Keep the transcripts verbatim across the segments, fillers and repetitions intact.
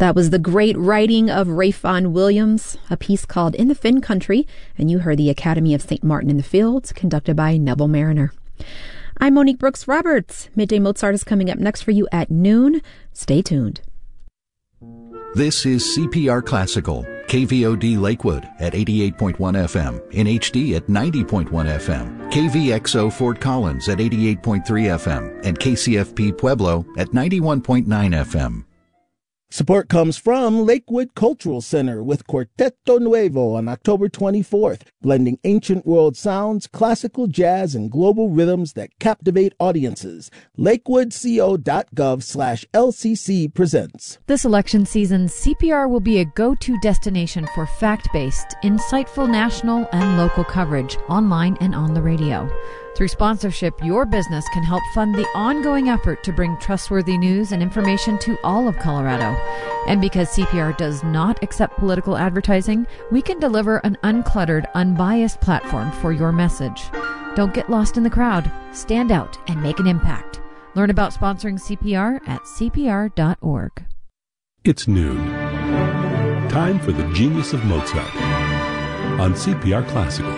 That was the great writing of Ralph Vaughan Williams, a piece called In the Fen Country, and you heard the Academy of Saint Martin in the Fields, conducted by Neville Mariner. I'm Monique Brooks Roberts. Midday Mozart is coming up next for you at noon. Stay tuned. This is C P R Classical, K V O D Lakewood at eighty-eight point one F M, in H D at ninety point one F M, K V X O Fort Collins at eighty-eight point three F M, and K C F P Pueblo at ninety-one point nine F M. Support comes from Lakewood Cultural Center with Quarteto Nuevo on October twenty-fourth, blending ancient world sounds, classical jazz, and global rhythms that captivate audiences. lakewoodco.gov slash LCC presents. This election season, C P R will be a go-to destination for fact-based, insightful national and local coverage, online and on the radio. Through sponsorship, your business can help fund the ongoing effort to bring trustworthy news and information to all of Colorado. And because C P R does not accept political advertising, we can deliver an uncluttered, unbiased platform for your message. Don't get lost in the crowd. Stand out and make an impact. Learn about sponsoring C P R at C P R dot org. It's noon. Time for the Genius of Mozart on C P R Classical.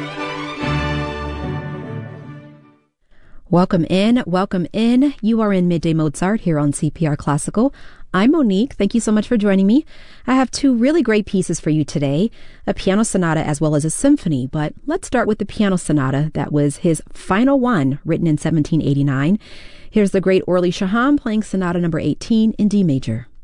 Welcome in, welcome in. You are in Midday Mozart here on C P R Classical. I'm Monique. Thank you so much for joining me. I have two really great pieces for you today, a piano sonata as well as a symphony. But let's start with the piano sonata that was his final one, written in seventeen eighty-nine. Here's the great Orly Shaham playing sonata number eighteen in D major.